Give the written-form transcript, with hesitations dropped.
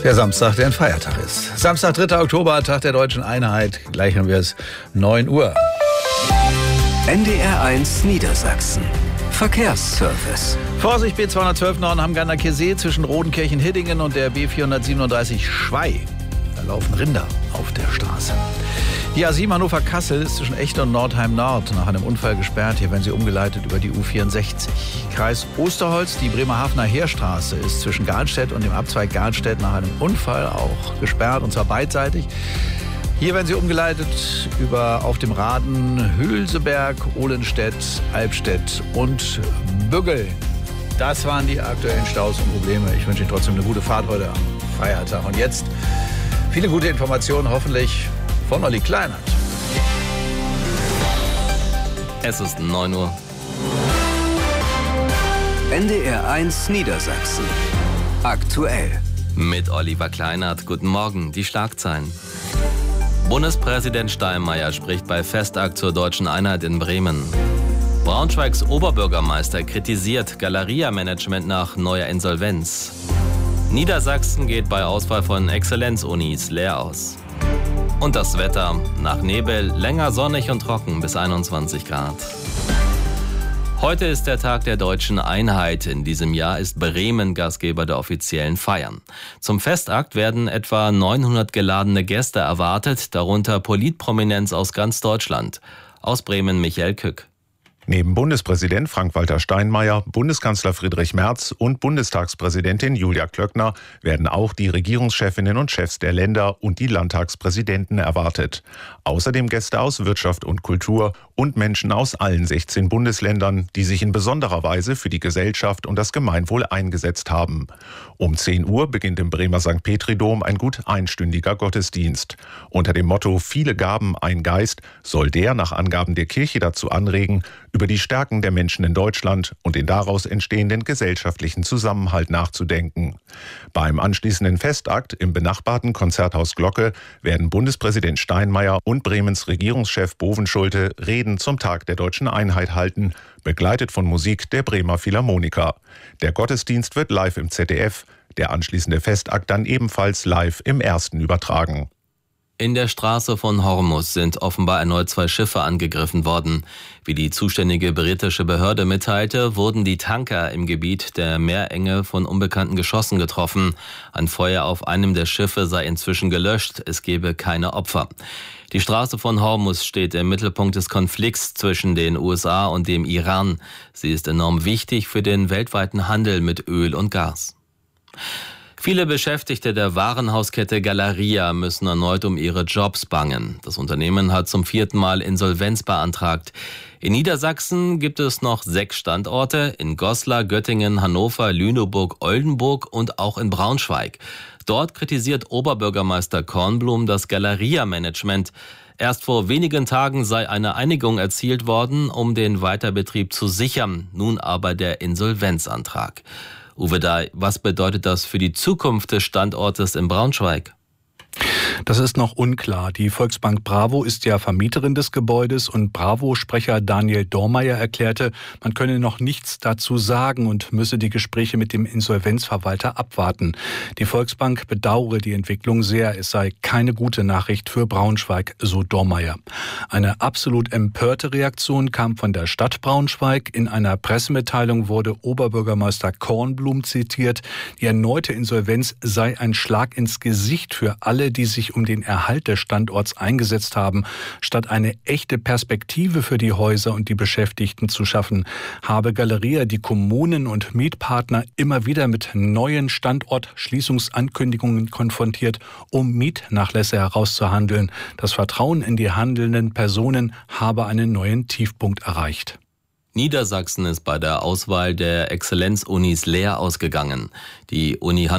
Der Samstag, der ein Feiertag ist. Samstag, 3. Oktober, Tag der Deutschen Einheit. Gleich haben wir es 9 Uhr. NDR1 Niedersachsen. Verkehrsservice. Vorsicht, B212 Norden-Hamgarner-Chirsee zwischen Rodenkirchen-Hiddingen und der B437 Schwey. Da laufen Rinder auf der Straße. Die A7 Hannover-Kassel ist zwischen Echte und Nordheim-Nord nach einem Unfall gesperrt. Hier werden sie umgeleitet über die U64. Kreis Osterholz, die Bremerhavener Heerstraße ist zwischen Garnstedt und dem Abzweig Garnstedt nach einem Unfall auch gesperrt, und zwar beidseitig. Hier werden sie umgeleitet über auf dem Raden Hülseberg, Ohlenstedt, Albstedt und Büggel. Das waren die aktuellen Staus und Probleme. Ich wünsche Ihnen trotzdem eine gute Fahrt heute am Feiertag. Und jetzt viele gute Informationen, hoffentlich von Olli Kleinert. Es ist 9 Uhr. NDR1 Niedersachsen. Aktuell. Mit Oliver Kleinert. Guten Morgen, die Schlagzeilen. Bundespräsident Steinmeier spricht bei Festakt zur Deutschen Einheit in Bremen. Braunschweigs Oberbürgermeister kritisiert Galeria-Management nach neuer Insolvenz. Niedersachsen geht bei Auswahl von Exzellenzunis leer aus. Und das Wetter: nach Nebel länger sonnig und trocken bis 21 Grad. Heute ist der Tag der Deutschen Einheit. In diesem Jahr ist Bremen Gastgeber der offiziellen Feiern. Zum Festakt werden etwa 900 geladene Gäste erwartet, darunter Politprominenz aus ganz Deutschland. Aus Bremen Michael Kück. Neben Bundespräsident Frank-Walter Steinmeier, Bundeskanzler Friedrich Merz und Bundestagspräsidentin Julia Klöckner werden auch die Regierungschefinnen und Chefs der Länder und die Landtagspräsidenten erwartet. Außerdem Gäste aus Wirtschaft und Kultur und Menschen aus allen 16 Bundesländern, die sich in besonderer Weise für die Gesellschaft und das Gemeinwohl eingesetzt haben. Um 10 Uhr beginnt im Bremer St. Petri-Dom ein gut einstündiger Gottesdienst. Unter dem Motto »Viele Gaben, ein Geist« soll der nach Angaben der Kirche dazu anregen, über die Stärken der Menschen in Deutschland und den daraus entstehenden gesellschaftlichen Zusammenhalt nachzudenken. Beim anschließenden Festakt im benachbarten Konzerthaus Glocke werden Bundespräsident Steinmeier und Bremens Regierungschef Bovenschulte Reden zum Tag der Deutschen Einheit halten, begleitet von Musik der Bremer Philharmoniker. Der Gottesdienst wird live im ZDF, der anschließende Festakt dann ebenfalls live im Ersten übertragen. In der Straße von Hormuz sind offenbar erneut 2 Schiffe angegriffen worden. Wie die zuständige britische Behörde mitteilte, wurden die Tanker im Gebiet der Meerenge von unbekannten Geschossen getroffen. Ein Feuer auf einem der Schiffe sei inzwischen gelöscht, es gebe keine Opfer. Die Straße von Hormuz steht im Mittelpunkt des Konflikts zwischen den USA und dem Iran. Sie ist enorm wichtig für den weltweiten Handel mit Öl und Gas. Viele Beschäftigte der Warenhauskette Galeria müssen erneut um ihre Jobs bangen. Das Unternehmen hat zum 4. Mal Insolvenz beantragt. In Niedersachsen gibt es noch 6 Standorte: in Goslar, Göttingen, Hannover, Lüneburg, Oldenburg und auch in Braunschweig. Dort kritisiert Oberbürgermeister Kornblum das Galeria-Management. Erst vor wenigen Tagen sei eine Einigung erzielt worden, um den Weiterbetrieb zu sichern. Nun aber der Insolvenzantrag. Uwe Dahl, was bedeutet das für die Zukunft des Standortes in Braunschweig? Das ist noch unklar. Die Volksbank Bravo ist ja Vermieterin des Gebäudes und Bravo-Sprecher Daniel Dormeyer erklärte, man könne noch nichts dazu sagen und müsse die Gespräche mit dem Insolvenzverwalter abwarten. Die Volksbank bedauere die Entwicklung sehr. Es sei keine gute Nachricht für Braunschweig, so Dormeyer. Eine absolut empörte Reaktion kam von der Stadt Braunschweig. In einer Pressemitteilung wurde Oberbürgermeister Kornblum zitiert. Die erneute Insolvenz sei ein Schlag ins Gesicht für alle, die sich um den Erhalt des Standorts eingesetzt haben. Statt eine echte Perspektive für die Häuser und die Beschäftigten zu schaffen, habe Galeria die Kommunen und Mietpartner immer wieder mit neuen Standortschließungsankündigungen konfrontiert, um Mietnachlässe herauszuhandeln. Das Vertrauen in die handelnden Personen habe einen neuen Tiefpunkt erreicht. Niedersachsen ist bei der Auswahl der Exzellenzunis leer ausgegangen. Die Uni